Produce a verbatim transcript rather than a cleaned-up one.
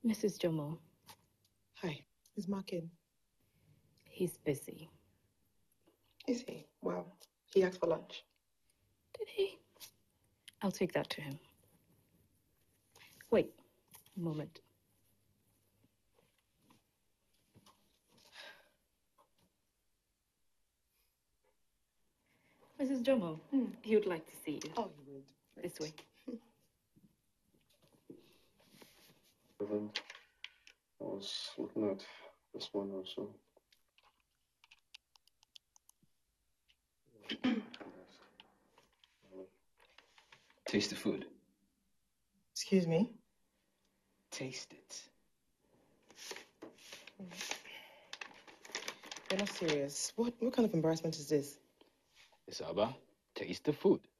Missus Jomo. Hi. Is Mark in? He's busy. Is he? Wow. He asked for lunch. Did he? I'll take that to him. Wait a moment. Missus Jomo, hmm. he would like to see you. Oh, he would. Right. This way. I was looking at this one also. Taste the food. Excuse me? Taste it. You're not serious. What what kind of embarrassment is this? Isaba, taste the food.